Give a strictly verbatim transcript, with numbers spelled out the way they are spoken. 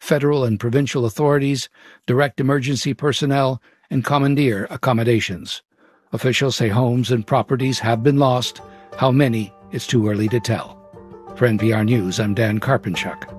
federal and provincial authorities direct emergency personnel and commandeer accommodations. Officials say homes and properties have been lost. How many, it's too early to tell. For N P R News, I'm Dan Karpenchuk.